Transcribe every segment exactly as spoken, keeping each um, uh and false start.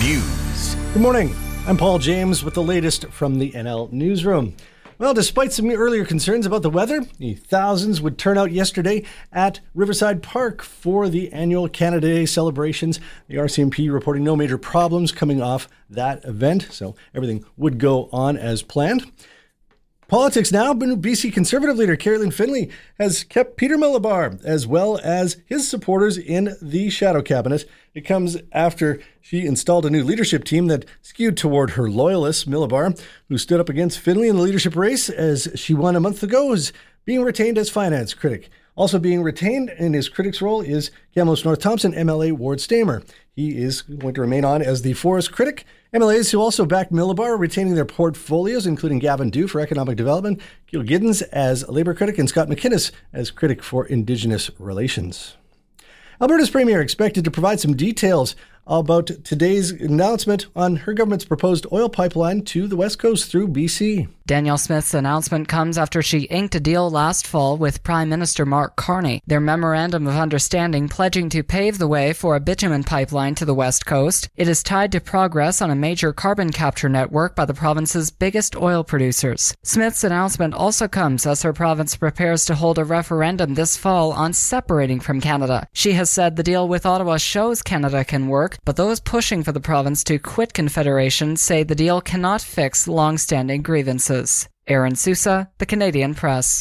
News. Good morning. I'm Paul James with the latest from the N L Newsroom. Well, despite some earlier concerns about the weather, the thousands would turn out yesterday at Riverside Park for the annual Canada Day celebrations. The R C M P reporting no major problems coming off that event, so everything would go on as planned. Politics now, B C Conservative leader Carolyn Finlay has kept Peter Milibar as well as his supporters in the shadow cabinet. It comes after she installed a new leadership team that skewed toward her loyalists. Milibar, who stood up against Finlay in the leadership race as she won a month ago, is being retained as finance critic. Also being retained in his critic's role is Kamloops North Thompson M L A Ward Stamer. He is going to remain on as the forest critic. M L As who also backed Milibar are retaining their portfolios, including Gavin Dew for economic development, Gil Giddens as Labour critic, and Scott McInnes as critic for Indigenous relations. Alberta's premier expected to provide some details about today's announcement on her government's proposed oil pipeline to the West Coast through B C. Danielle Smith's announcement comes after she inked a deal last fall with Prime Minister Mark Carney. Their memorandum of understanding pledging to pave the way for a bitumen pipeline to the West Coast. It is tied to progress on a major carbon capture network by the province's biggest oil producers. Smith's announcement also comes as her province prepares to hold a referendum this fall on separating from Canada. She has said the deal with Ottawa shows Canada can work, but those pushing for the province to quit Confederation say the deal cannot fix long-standing grievances. Aaron Sousa, The Canadian Press.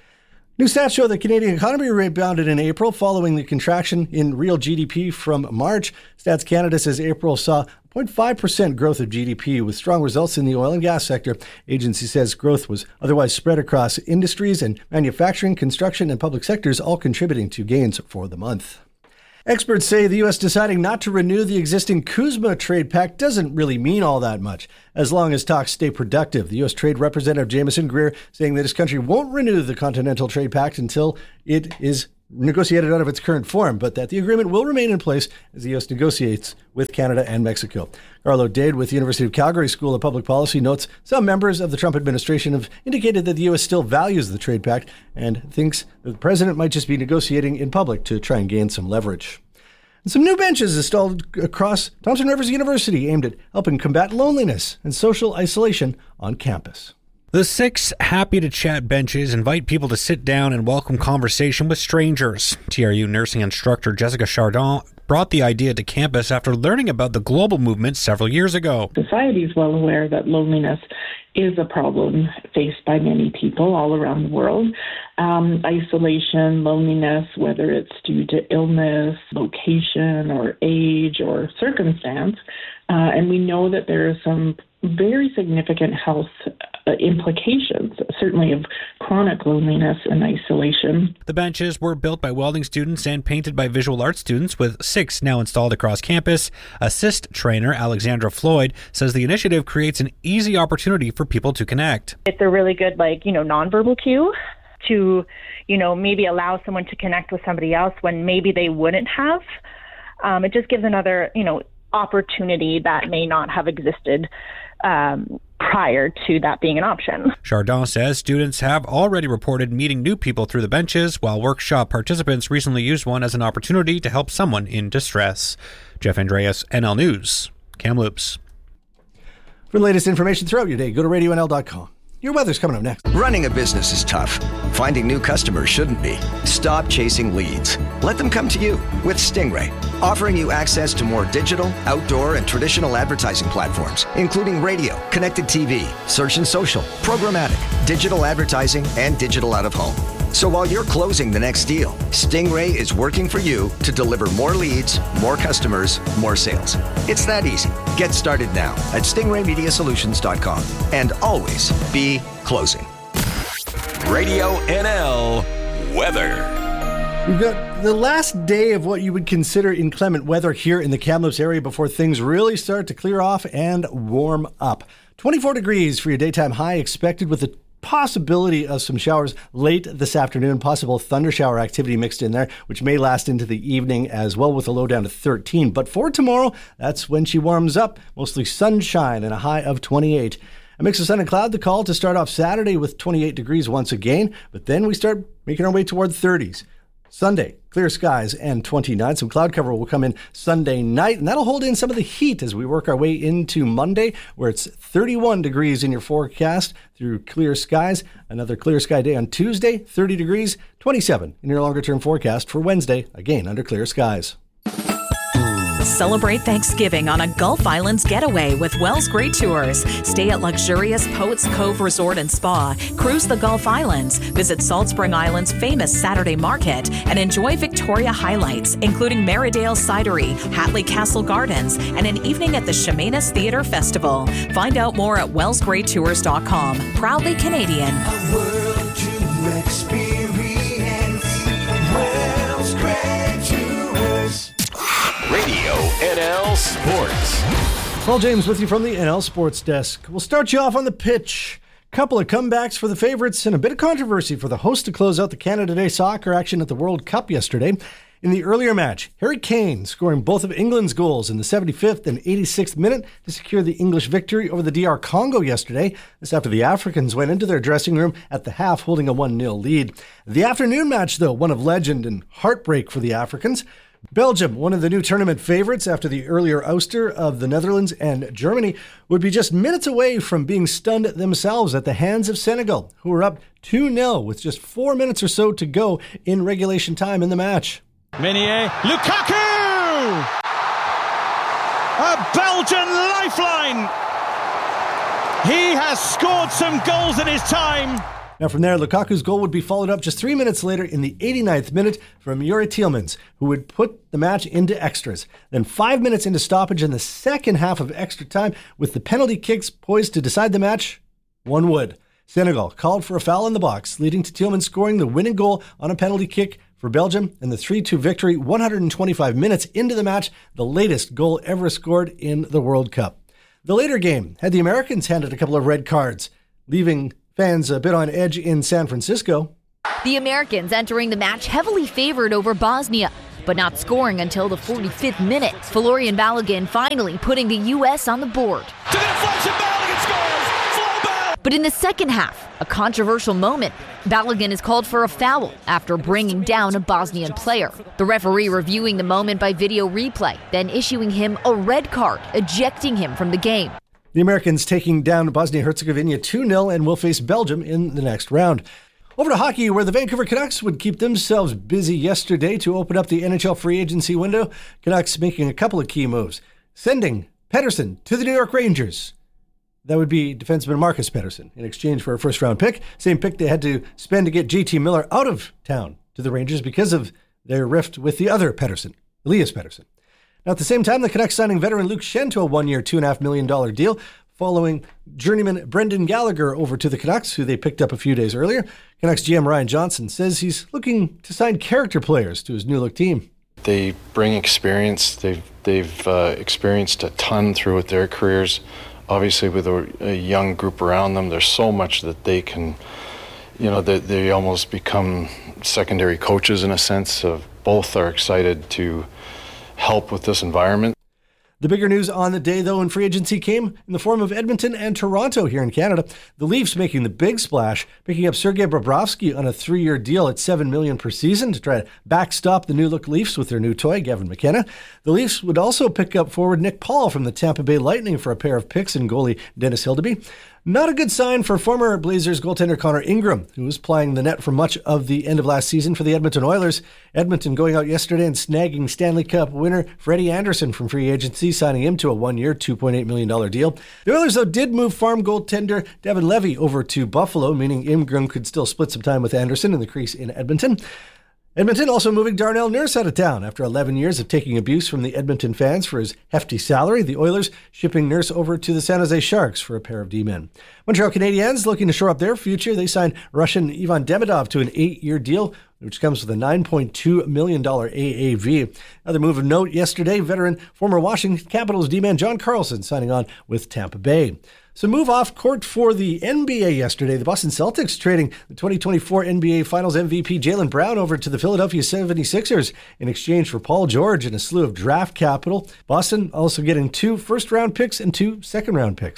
New stats show the Canadian economy rebounded in April following the contraction in real G D P from March. Stats Canada says April saw zero point five percent growth of G D P with strong results in the oil and gas sector. Agency says growth was otherwise spread across industries and manufacturing, construction, and public sectors, all contributing to gains for the month. Experts say the U S deciding not to renew the existing CUSMA trade pact doesn't really mean all that much, as long as talks stay productive. The U S Trade Representative Jameson Greer saying that his country won't renew the Continental Trade Pact until it is negotiated out of its current form, but that the agreement will remain in place as the U S negotiates with Canada and Mexico. Carlo Dade with the University of Calgary School of Public Policy notes some members of the Trump administration have indicated that the U S still values the trade pact and thinks that the president might just be negotiating in public to try and gain some leverage. And some new benches installed across Thompson Rivers University aimed at helping combat loneliness and social isolation on campus. The six happy to chat benches invite people to sit down and welcome conversation with strangers. T R U nursing instructor Jessica Chardon brought the idea to campus after learning about the global movement several years ago. Society is well aware that loneliness is a problem faced by many people all around the world. Um, isolation, loneliness, whether it's due to illness, location, or age, or circumstance. Uh, and we know that there are some very significant health uh, implications, certainly of chronic loneliness and isolation. The benches were built by welding students and painted by visual arts students, with six now installed across campus. Assist trainer Alexandra Floyd says the initiative creates an easy opportunity for people to connect. It's a really good, like, you know, nonverbal cue to, you know, maybe allow someone to connect with somebody else when maybe they wouldn't have. Um, it just gives another, you know, opportunity that may not have existed um, prior to that being an option. Chardon says students have already reported meeting new people through the benches, while workshop participants recently used one as an opportunity to help someone in distress. Jeff Andreas, N L News, Kamloops. For the latest information throughout your day, go to radio n l dot com. Your weather's coming up next. Running a business is tough. Finding new customers shouldn't be. Stop chasing leads. Let them come to you with Stingray, offering you access to more digital, outdoor, and traditional advertising platforms, including radio, connected T V, search and social, programmatic, digital advertising, and digital out-of-home. So while you're closing the next deal, Stingray is working for you to deliver more leads, more customers, more sales. It's that easy. Get started now at stingray media solutions dot com and always be closing. Radio N L weather. We've got the last day of what you would consider inclement weather here in the Kamloops area before things really start to clear off and warm up. twenty-four degrees for your daytime high expected, with a possibility of some showers late this afternoon, possible thunder shower activity mixed in there, which may last into the evening as well, with a low down to thirteen. But for tomorrow, that's when she warms up. Mostly sunshine and a high of twenty-eight. A mix of sun and cloud, the call to start off Saturday with twenty-eight degrees once again, but then we start making our way toward thirties. Sunday, clear skies and twenty-nine. Some cloud cover will come in Sunday night, and that'll hold in some of the heat as we work our way into Monday, where it's thirty-one degrees in your forecast through clear skies. Another clear sky day on Tuesday, thirty degrees, twenty-seven in your longer-term forecast for Wednesday, again under clear skies. Celebrate Thanksgiving on a Gulf Islands getaway with Wells Great Tours. Stay at luxurious Poets Cove Resort and Spa, cruise the Gulf Islands, visit Salt Spring Island's famous Saturday Market, and enjoy Victoria highlights, including Maridale Cidery, Hatley Castle Gardens, and an evening at the Chemainus Theatre Festival. Find out more at wells great tours dot com. Proudly Canadian. A world to experience. Wells Great Tours. Radio N L Sports. Paul James with you from the N L Sports Desk. We'll start you off on the pitch. Couple of comebacks for the favorites and a bit of controversy for the host to close out the Canada Day soccer action at the World Cup yesterday. In the earlier match, Harry Kane scoring both of England's goals in the seventy-fifth and eighty-sixth minute to secure the English victory over the D R Congo yesterday. This after the Africans went into their dressing room at the half holding a one nil lead. The afternoon match, though, one of legend and heartbreak for the Africans. Belgium, one of the new tournament favorites after the earlier ouster of the Netherlands and Germany, would be just minutes away from being stunned themselves at the hands of Senegal, who were up two nil with just four minutes or so to go in regulation time in the match. Meunier, Lukaku! A Belgian lifeline! He has scored some goals in his time. Now from there, Lukaku's goal would be followed up just three minutes later in the eighty-ninth minute from Yuri Tielemans, who would put the match into extras. Then five minutes into stoppage in the second half of extra time, with the penalty kicks poised to decide the match, one would. Senegal called for a foul in the box, leading to Tielemans scoring the winning goal on a penalty kick for Belgium, and the three two victory one hundred twenty-five minutes into the match, the latest goal ever scored in the World Cup. The later game had the Americans handed a couple of red cards, leaving fans a bit on edge in San Francisco. The Americans entering the match heavily favored over Bosnia, but not scoring until the forty-fifth minute. Florian Balogun finally putting the U S on the board. To the deflection, Balogun scores! Full ball! But in the second half, a controversial moment, Balogun is called for a foul after bringing down a Bosnian player. The referee reviewing the moment by video replay, then issuing him a red card, ejecting him from the game. The Americans taking down Bosnia-Herzegovina two nil and will face Belgium in the next round. Over to hockey, where the Vancouver Canucks would keep themselves busy yesterday to open up the N H L free agency window. Canucks making a couple of key moves, sending Pettersson to the New York Rangers. That would be defenseman Marcus Pettersson in exchange for a first-round pick. Same pick they had to spend to get J T Miller out of town to the Rangers because of their rift with the other Pettersson, Elias Pettersson. Now, at the same time, the Canucks signing veteran Luke Schenn to a one-year, two point five million dollars deal, following journeyman Brendan Gallagher over to the Canucks, who they picked up a few days earlier. Canucks G M Ryan Johnson says he's looking to sign character players to his new-look team. They bring experience. They've they've uh, experienced a ton throughout their careers. Obviously, with a, a young group around them, there's so much that they can, you know, they, they almost become secondary coaches in a sense. Of both are excited to help with this environment. The bigger news on the day, though, in free agency came in the form of Edmonton and Toronto here in Canada. The Leafs making the big splash, picking up Sergei Bobrovsky on a three-year deal at seven million dollars per season to try to backstop the new-look Leafs with their new toy, Gavin McKenna. The Leafs would also pick up forward Nick Paul from the Tampa Bay Lightning for a pair of picks and goalie Dennis Hildeby. Not a good sign for former Blazers goaltender Connor Ingram, who was plying the net for much of the end of last season for the Edmonton Oilers. Edmonton going out yesterday and snagging Stanley Cup winner Freddie Anderson from free agency, signing him to a one-year, two point eight million dollars deal. The Oilers, though, did move farm goaltender Devin Levy over to Buffalo, meaning Ingram could still split some time with Anderson in the crease in Edmonton. Edmonton also moving Darnell Nurse out of town after eleven years of taking abuse from the Edmonton fans for his hefty salary. The Oilers shipping Nurse over to the San Jose Sharks for a pair of D-men. Montreal Canadiens looking to shore up their future. They signed Russian Ivan Demidov to an eight-year deal, which comes with a nine point two million dollars A A V. Another move of note yesterday, veteran former Washington Capitals D-man John Carlson signing on with Tampa Bay. So move off court for the N B A yesterday. The Boston Celtics trading the twenty twenty-four N B A Finals M V P Jaylen Brown over to the Philadelphia seventy-sixers in exchange for Paul George and a slew of draft capital. Boston also getting two first-round picks and two second-round picks.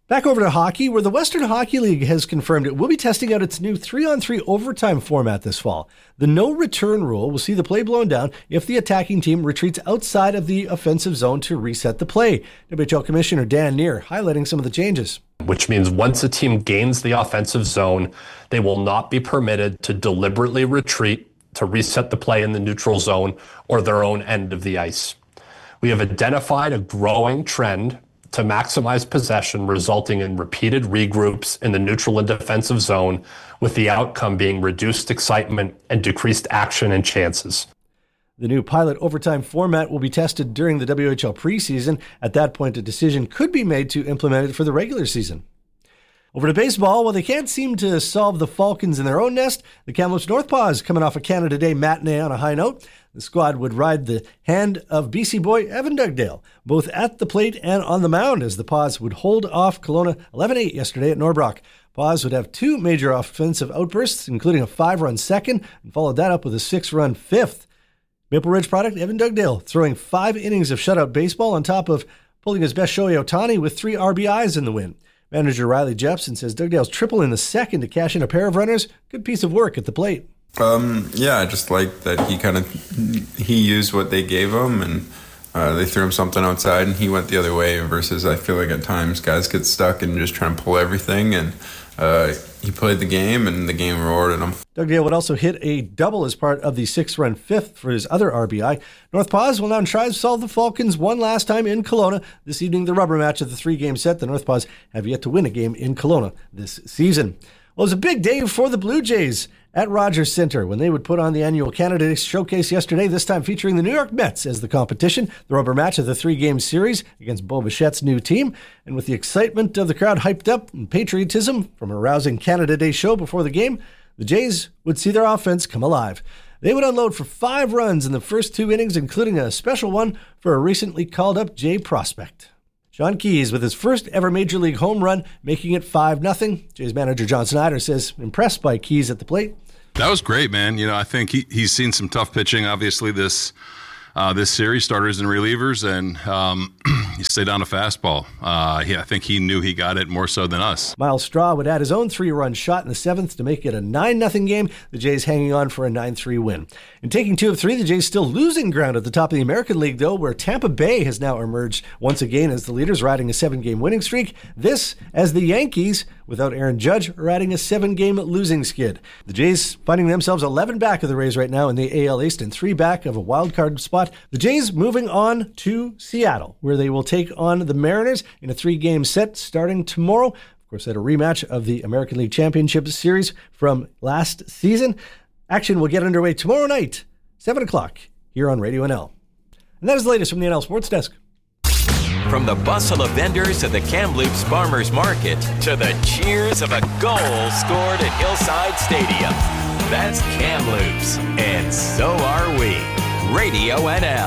Back over to hockey, where the Western Hockey League has confirmed it will be testing out its new three on three overtime format this fall. The no-return rule will see the play blown down if the attacking team retreats outside of the offensive zone to reset the play. W H L Commissioner Dan Neer highlighting some of the changes. Which means once a team gains the offensive zone, they will not be permitted to deliberately retreat to reset the play in the neutral zone or their own end of the ice. We have identified a growing trend to maximize possession, resulting in repeated regroups in the neutral and defensive zone, with the outcome being reduced excitement and decreased action and chances. The new pilot overtime format will be tested during the W H L preseason. At that point, a decision could be made to implement it for the regular season. Over to baseball, while they can't seem to solve the Falcons in their own nest, the Kamloops North Paws coming off a Canada Day matinee on a high note. The squad would ride the hand of B C boy Evan Dugdale, both at the plate and on the mound, as the Paws would hold off Kelowna eleven eight yesterday at Norbrock. Paws would have two major offensive outbursts, including a five-run second, and followed that up with a six-run fifth. Maple Ridge product Evan Dugdale throwing five innings of shutout baseball on top of pulling his best Shohei Ohtani with three R B Is in the win. Manager Riley Jepson says Dugdale's triple in the second to cash in a pair of runners. Good piece of work at the plate. Um, yeah, I just like that he kind of, he used what they gave him and uh, they threw him something outside and he went the other way, versus I feel like at times guys get stuck and just trying to pull everything, and uh, he played the game and the game rewarded him. Dugdale would also hit a double as part of the six-run fifth for his other R B I. North Paws will now try to solve the Falcons one last time in Kelowna. This evening, the rubber match of the three-game set. The North Paws have yet to win a game in Kelowna this season. Well, it was a big day for the Blue Jays at Rogers Centre when they would put on the annual Canada Showcase yesterday, this time featuring the New York Mets as the competition, the rubber match of the three-game series against Bo Bichette's new team. And with the excitement of the crowd hyped up and patriotism from a rousing Canada Day show before the game, the Jays would see their offense come alive. They would unload for five runs in the first two innings, including a special one for a recently called-up Jay prospect. Sean Keys with his first ever Major League home run, making it five nothing. Jays manager John Snyder says impressed by Keys at the plate. That was great, man. You know, I think he, he's seen some tough pitching, obviously, this uh, this series, starters and relievers, and um, he stayed on a fastball. Uh, yeah, I think he knew he got it more so than us. Miles Straw would add his own three-run shot in the seventh to make it a nine nothing game, the Jays hanging on for a nine three win. In taking two of three, the Jays still losing ground at the top of the American League, though, where Tampa Bay has now emerged once again as the leaders, riding a seven-game winning streak. This as the Yankees, without Aaron Judge, are riding a seven-game losing skid. The Jays finding themselves eleven back of the Rays right now in the A L East and three back of a wild-card spot. The Jays moving on to Seattle, where they will take on the Mariners in a three-game set starting tomorrow. Of course, at a rematch of the American League Championship Series from last season. Action will get underway tomorrow night, seven o'clock, here on Radio N L. And that is the latest from the N L Sports Desk. From the bustle of vendors at the Kamloops Farmers Market to the cheers of a goal scored at Hillside Stadium. That's Kamloops, and so are we. Radio N L.